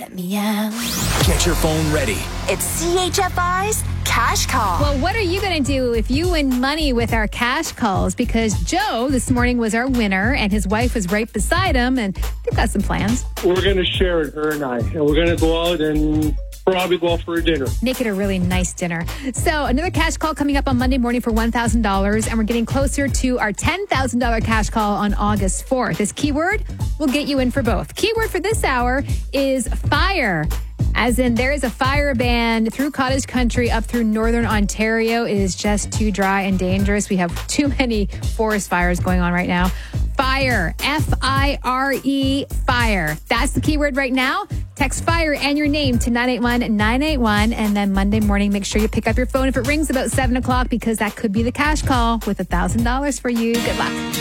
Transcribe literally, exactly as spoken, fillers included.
Let me out. Get your phone ready. It's C H F I's Cash Call. Well, what are you going to do if you win money with our cash calls? Because Joe this morning was our winner and his wife was right beside him and they've got some plans. We're going to share it, her and I. And we're going to go out and probably go out for a dinner. Make it a really nice dinner. So another cash call coming up on Monday morning for one thousand dollars. And we're getting closer to our ten thousand dollars cash call on August fourth. This keyword will get you in for both. Keyword for this hour is fire. As in, there is a fire ban through cottage country up through northern Ontario. It is just too dry and dangerous. We have too many forest fires going on right now. Fire, F I R E, fire. That's the keyword right now. Text FIRE and your name to nine eight one nine eight one. And then Monday morning, make sure you pick up your phone if it rings about seven o'clock because that could be the cash call with one thousand dollars for you. Good luck.